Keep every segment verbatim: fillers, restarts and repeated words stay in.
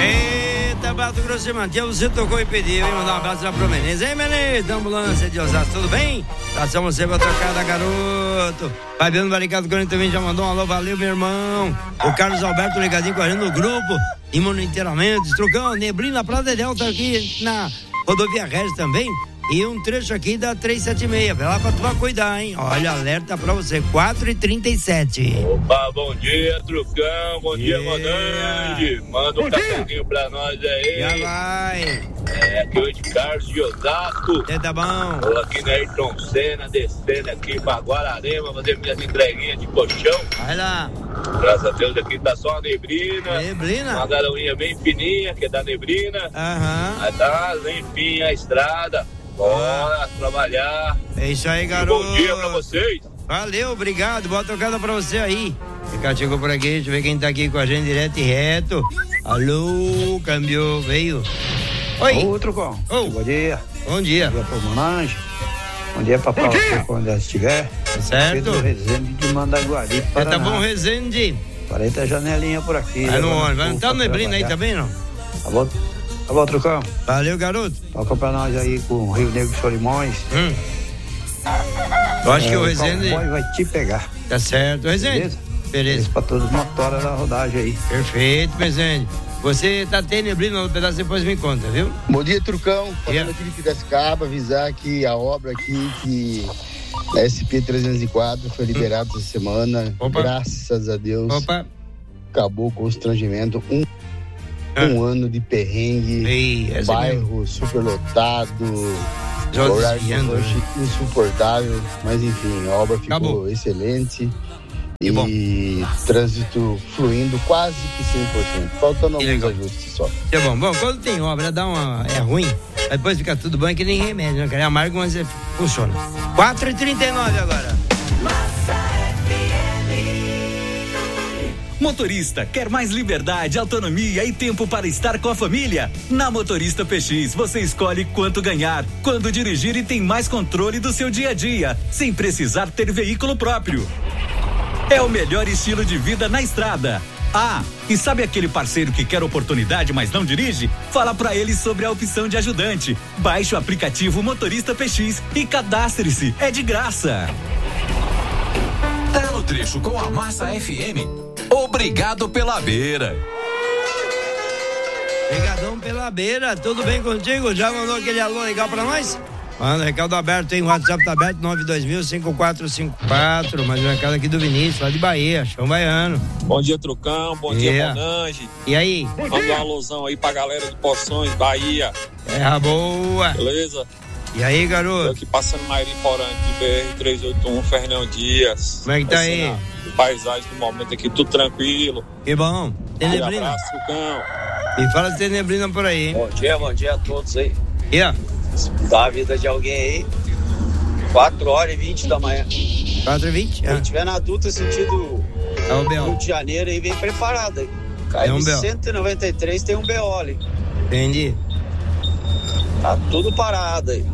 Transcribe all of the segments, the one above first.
Eita, Mato Grosso de Mantia, você tocou e pediu, hein? Mandar um abraço pra Promenência. Ei, Menezes, da ambulância de Osasco, tudo bem? Tá só você pra tocar, garoto. Fabiano Baricado Corinthians também já mandou um alô, valeu, meu irmão. O Carlos Alberto ligadinho com a gente no grupo, imunitariamente, Trucão, neblina, Prada Delta aqui na rodovia Regis também. E um trecho aqui da trezentos e setenta e seis, vai lá pra tu cuidar, hein? Olha, alerta pra você, quatro e trinta e sete. Opa, bom dia, Trucão, bom yeah. dia, Monange. Manda um cafezinho pra nós aí. Já vai. É, aqui hoje Carlos de Osasco. É, tá bom. Tô aqui na Ayrton Senna, descendo aqui pra Guararema, fazer minhas entreguinhas de colchão. Vai lá. Graças a Deus aqui tá só a neblina. Neblina? Uma garoinha bem fininha, que é da neblina. Aham. Mas tá limpinha a estrada. Bora trabalhar. É isso aí, garoto. Bom dia pra vocês. Valeu, obrigado. Boa tocada pra você aí. O Ricardo chegou por aqui, deixa eu ver quem tá aqui com a gente direto e reto. Alô, cambiou, veio. Oi. Ô, Trucão. Oh. Bom dia. Bom dia. Bom dia pro Monange. Bom dia pra Paulo, onde ela estiver. Certo. Pedro Rezende de Mandaguari, Paraná. Tá bom, Rezende. Parei a janelinha por aqui. Vai no ônibus. Vai não tá no neblina aí também, não? Tá bom? Tá bom, Trucão? Valeu, garoto. Toca pra nós aí com o Rio Negro Solimões. Hum. Eu acho é, que o Rezende... O vai te pegar. Tá certo. Rezende. Beleza? Beleza. Pra todos os motoras da rodagem aí. Perfeito, Rezende. Você tá tendo neblina no pedaço, depois me conta, viu? Bom dia, Trucão. Falando yeah. aqui de Piracicaba, avisar que a obra aqui, que a S P trezentos e quatro foi liberada essa semana. Opa. Graças a Deus. Opa. Acabou o constrangimento. Um, ah. um ano de perrengue. Ei, bairro mesmo. superlotado. Horário de lanche insuportável. Mas enfim, a obra ficou acabou. Excelente. E, e trânsito fluindo quase que cem por cento. Faltando alguns legal. Ajustes só. É bom. Bom, quando tem obra, dá uma, é ruim. Depois fica tudo bom, é que nem remédio, né? É amargo, mas é, funciona. quatro e trinta e nove agora. Motorista, quer mais liberdade, autonomia e tempo para estar com a família? Na Motorista P X, você escolhe quanto ganhar, quando dirigir e tem mais controle do seu dia a dia, sem precisar ter veículo próprio. É o melhor estilo de vida na estrada. Ah, e sabe aquele parceiro que quer oportunidade, mas não dirige? Fala pra ele sobre a opção de ajudante. Baixe o aplicativo Motorista P X e cadastre-se. É de graça. Tá no trecho com a Massa F M. Obrigado pela beira. Obrigadão pela beira. Tudo bem contigo? Já mandou aquele alô legal pra nós? Manda, recado aberto, hein? O WhatsApp tá aberto, nove dois mil, cinco quatro cinco quatro. Mais um recado aqui do Vinícius, lá de Bahia, chão baiano. Bom dia, Trucão. Bom yeah. dia, Monange. E aí? Manda uma alusão aí pra galera de Poções, Bahia. Terra boa. Beleza? E aí, garoto? Tô aqui passando Mairim Porante, de B R trezentos e oitenta e um, Fernão Dias. Como é que tá aí? A paisagem do momento aqui, tudo tranquilo. Que bom. Tem neblina? Um abraço, Trucão. E fala se tem neblina por aí, hein? Bom dia, bom dia a todos aí. E ó? Dá a vida de alguém aí, quatro horas e vinte da manhã. quatro e vinte? Quem estiver na Dutra, sentido é o B O. Rio de Janeiro, aí vem preparado aí. K M cento e noventa e três tem um B O ali. Entendi. Tá tudo parado aí.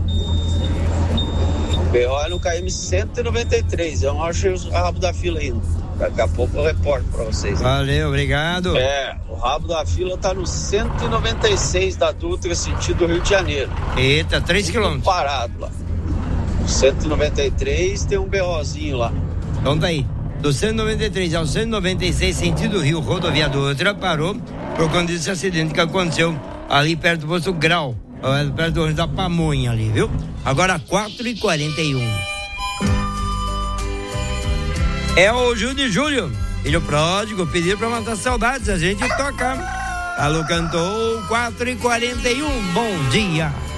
O B O é no K M cento e noventa e três, eu não acho o rabo da fila ainda. Daqui a pouco eu reporto pra vocês. Valeu, obrigado. É, o rabo da fila tá no cento e noventa e seis da Dutra, sentido Rio de Janeiro. Eita, três quilômetros. Parado lá. cento e noventa e três tem um BOzinho lá. Então tá aí. Do cento e noventa e três ao cento e noventa e seis, sentido Rio, rodovia Dutra, parou por conta desse acidente que aconteceu ali perto do posto Grau, perto do ônibus da Pamonha ali, viu? Agora quatro e quarenta e um. É o Gil de Júlio, filho pródigo, pediu pra matar saudades, a gente toca. Alô, cantou, quatro e quarenta e um, bom dia.